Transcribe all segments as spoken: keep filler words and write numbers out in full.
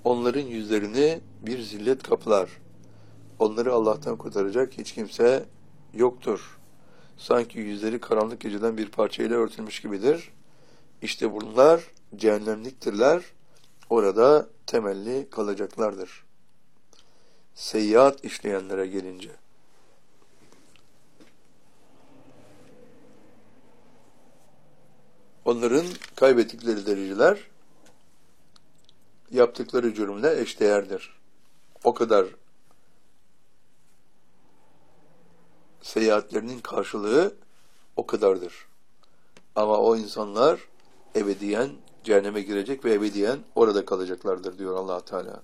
onların yüzlerini bir zillet kaplar. Onları Allah'tan kurtaracak hiç kimse yoktur. Sanki yüzleri karanlık geceden bir parçayla örtülmüş gibidir. İşte bunlar cehennemliktirler. Orada temelli kalacaklardır. Seyyiat işleyenlere gelince, onların kaybettikleri dereceler yaptıkları cürümle eşdeğerdir. O kadar seyahatlerinin karşılığı o kadardır. Ama o insanlar ebediyen cehenneme girecek ve ebediyen orada kalacaklardır diyor Allah Teala.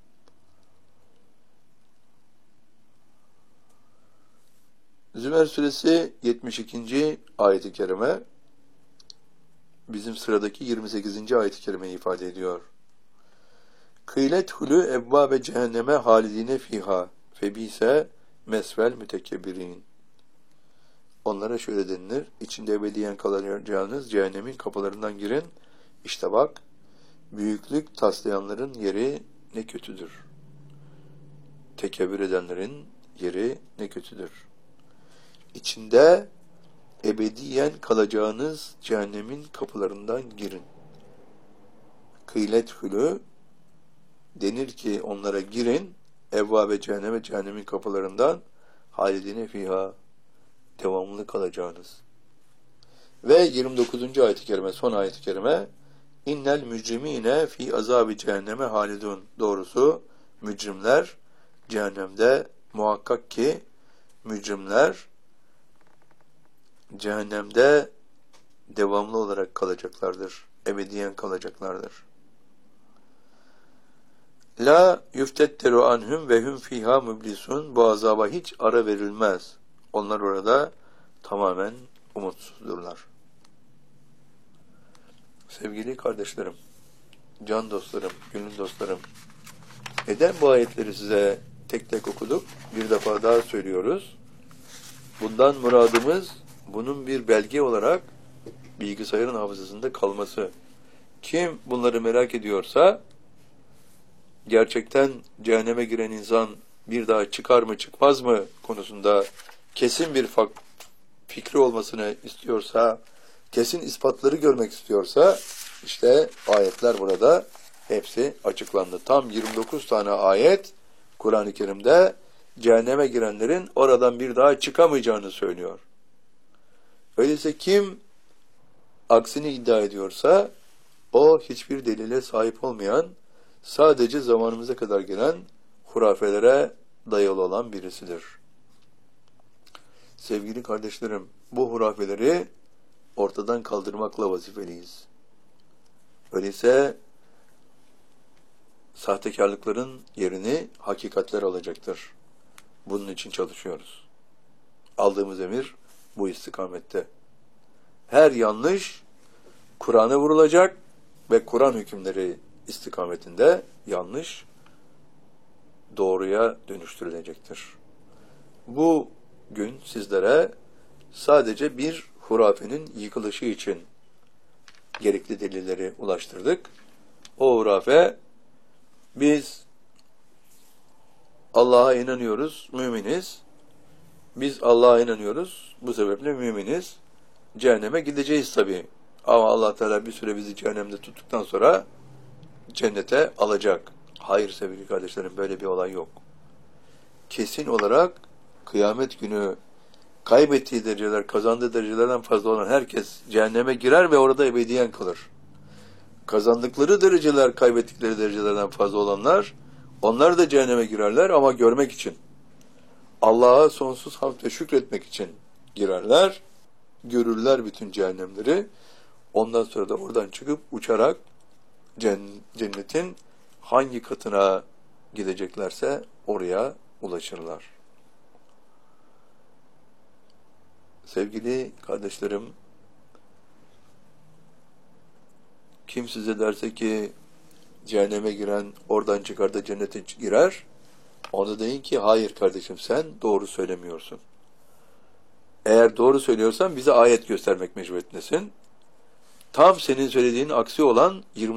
Zümer suresi yetmiş ikinci ayet-i kerime bizim sıradaki yirmi sekizinci ayet-i kerimeyi ifade ediyor. Kıylet hulu evvabe cehenneme halidine fiha febise mesvel mütekebbirin. Onlara şöyle denilir: İçinde ebediyen kalacağınız cehennemin kapılarından girin. İşte bak, büyüklük taslayanların yeri ne kötüdür. Tekebbür edenlerin yeri ne kötüdür. İçinde ebediyen kalacağınız cehennemin kapılarından girin. Kıylet hulu denir ki onlara girin, evvabe cehenneme, cehennemin kapılarından halidine fiha, devamlı kalacağınız. Ve yirmi dokuzuncu ayet-i kerime, son ayet-i kerime, innel mücrimine fi azabı cehenneme halidun. Doğrusu mücrimler cehennemde, muhakkak ki mücrimler cehennemde devamlı olarak kalacaklardır. Ebediyen kalacaklardır. La yuftetteru anhum ve hum fiha mublisun. Bu azaba hiç ara verilmez. Onlar orada tamamen umutsuzdurlar. Sevgili kardeşlerim, can dostlarım, gönül dostlarım, neden bu ayetleri size tek tek okuduk? Bir defa daha söylüyoruz. Bundan muradımız, bunun bir belge olarak bilgisayarın hafızasında kalması. Kim bunları merak ediyorsa, gerçekten cehenneme giren insan bir daha çıkar mı çıkmaz mı konusunda kesin bir fikri olmasını istiyorsa, kesin ispatları görmek istiyorsa, işte ayetler burada hepsi açıklandı. Tam yirmi dokuz tane ayet Kur'an-ı Kerim'de cehenneme girenlerin oradan bir daha çıkamayacağını söylüyor. Öyleyse kim aksini iddia ediyorsa, o hiçbir delile sahip olmayan, sadece zamanımıza kadar gelen hurafelere dayalı olan birisidir. Sevgili kardeşlerim, bu hurafeleri ortadan kaldırmakla vazifeliyiz. Öyleyse sahtekarlıkların yerini hakikatler alacaktır. Bunun için çalışıyoruz. Aldığımız emir bu istikamette. Her yanlış Kur'an'a vurulacak ve Kur'an hükümleri istikametinde yanlış doğruya dönüştürülecektir. Bu gün sizlere sadece bir hurafenin yıkılışı için gerekli delilleri ulaştırdık. O hurafe, biz Allah'a inanıyoruz, müminiz. Biz Allah'a inanıyoruz, bu sebeple müminiz. Cehenneme gideceğiz tabii. Ama Allah Teala bir süre bizi cehennemde tuttuktan sonra cennete alacak. Hayır sevgili kardeşlerim, böyle bir olay yok. Kesin olarak kıyamet günü kaybettiği dereceler, kazandığı derecelerden fazla olan herkes cehenneme girer ve orada ebediyen kalır. Kazandıkları dereceler, kaybettikleri derecelerden fazla olanlar, onlar da cehenneme girerler ama görmek için. Allah'a sonsuz hamd ve şükretmek için girerler. Görürler bütün cehennemleri. Ondan sonra da oradan çıkıp uçarak cennetin hangi katına gideceklerse oraya ulaşırlar. Sevgili kardeşlerim, kim size derse ki cehenneme giren oradan çıkar da cennete girer, ona deyin ki hayır kardeşim, sen doğru söylemiyorsun. Eğer doğru söylüyorsan bize ayet göstermek mecburiyetindesin. Tam senin söylediğin aksi olan yirmi